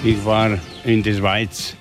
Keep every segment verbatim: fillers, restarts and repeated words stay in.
Ich war in der Schweiz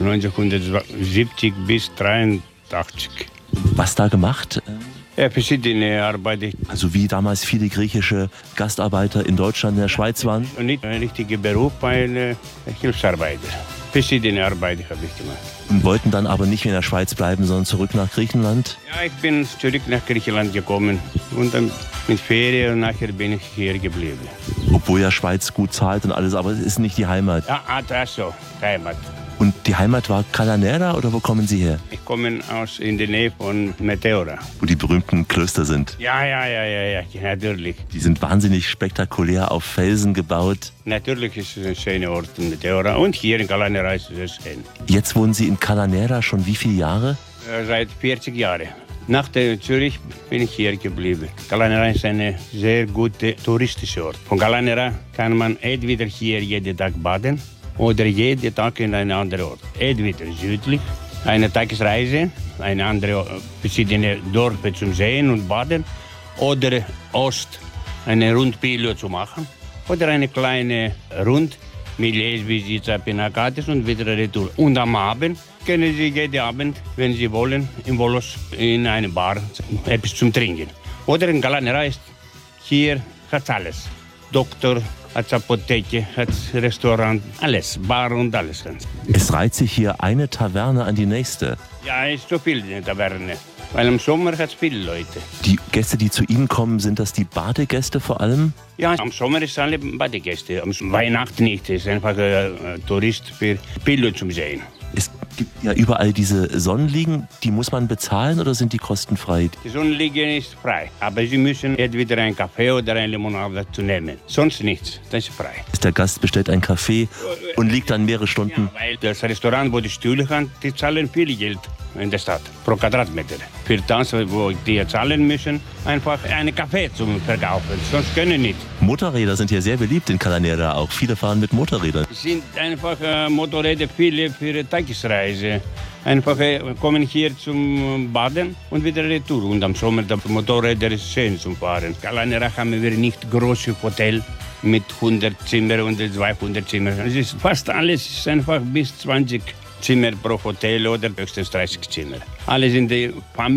neunzehnhundertsiebzig bis neunzehnhundertdreiundachtzig. Was da gemacht? Ja, verschiedene Arbeiten. Also wie damals viele griechische Gastarbeiter in Deutschland, in der Schweiz waren? Und nicht ein richtiger Beruf, ein äh, Hilfsarbeiter. Verschiedene Arbeiten habe ich gemacht. Und wollten dann aber nicht mehr in der Schweiz bleiben, sondern zurück nach Griechenland? Ja, ich bin zurück nach Griechenland gekommen und dann mit Ferien und nachher bin ich hier geblieben. Obwohl ja Schweiz gut zahlt und alles, aber es ist nicht die Heimat. Ja, ah, das ist so, Heimat. Und die Heimat war Calanera oder wo kommen Sie her? Ich komme aus in der Nähe von Meteora. Wo die berühmten Klöster sind. Ja, ja, ja, ja, ja, natürlich. Die sind wahnsinnig spektakulär auf Felsen gebaut. Natürlich ist es ein schöner Ort in Meteora und hier in Calanera ist es schön. Jetzt wohnen Sie in Calanera schon wie viele Jahre? Äh, Seit vierzig Jahren. Nach der Zürich bin ich hier geblieben. Calanera ist ein sehr guter touristischer Ort. Von Calanera kann man entweder hier jeden Tag baden oder jeden Tag in einen anderen Ort. Entweder südlich, eine Tagesreise, eine andere verschiedene Dörfer zum Sehen und Baden, oder Ost, eine Rundpilot zu machen, oder eine kleine Rund mit Lesvisita, Pinakates und wieder retour. Und am Abend können Sie jeden Abend, wenn Sie wollen, in Volos in eine Bar etwas zum Trinken. Oder in Calanera ist hier hat alles. Doktor, hat Apotheke, hat Restaurant, alles, Bar und alles. Es reiht sich hier eine Taverne an die nächste. Ja, ist so viel in der Taverne, weil im Sommer hat es viele Leute. Die Gäste, die zu Ihnen kommen, sind das die Badegäste vor allem? Ja, am Sommer ist alle Badegäste, am Weihnachten nicht. Es ist einfach ein Tourist für Bilder zum Sehen. Es gibt ja überall diese Sonnenliegen, die muss man bezahlen oder sind die kostenfrei? Die Sonnenliege ist frei, aber Sie müssen entweder einen Kaffee oder eine Limonade dazu nehmen. Sonst nichts, das ist frei. Der Gast bestellt einen Kaffee und liegt dann mehrere Stunden. Ja, weil das Restaurant, wo die Stühle haben, die zahlen viel Geld in der Stadt pro Quadratmeter. Für das, wo die zahlen müssen, einfach einen Kaffee zum Verkaufen, sonst können nicht. Motorräder sind hier sehr beliebt in Calanera auch. Viele fahren mit Motorrädern. Es sind einfach äh, Motorräder viele für Tagesreise. Einfach äh, kommen hier zum Baden und wieder retour. Und am Sommer die Motorräder ist schön zum Fahren. Calanera haben wir nicht große Hotel mit hundert Zimmer und zweihundert Zimmer. Es ist fast alles ist einfach bis zwanzig Zimmer pro Hotel oder höchstens dreißig Zimmer. Alle sind die Familie.